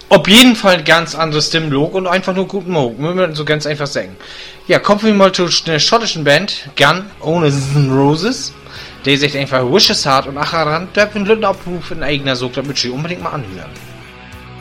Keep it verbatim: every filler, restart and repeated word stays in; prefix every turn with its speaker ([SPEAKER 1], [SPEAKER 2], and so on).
[SPEAKER 1] auf jeden Fall ganz anderes Stimmlook und einfach nur guten Moog, muss man so ganz einfach sagen. Ja, kommen wir mal zu einer schottischen Band, Gun, ohne Roses. Der ist echt einfach Wishes Hard und Acharan, da bin ich einen Abruf in eigener Sog, da würde ich unbedingt mal anhören.